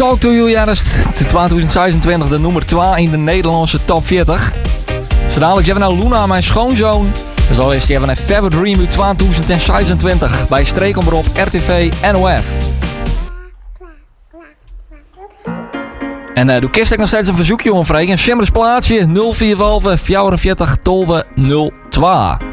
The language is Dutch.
Talk to You, ja, dat is 2026 de nummer 2 in de Nederlandse top 40. Zo dadelijk hebben we naar Luna, mijn schoonzoon. Dus al is die even een Favorite Dream uit 2026 bij Streekomroep RTV NOF. En doe kist ik nog steeds een verzoekje om, Freek. Een Simmers plaatsje 045 44 12 02.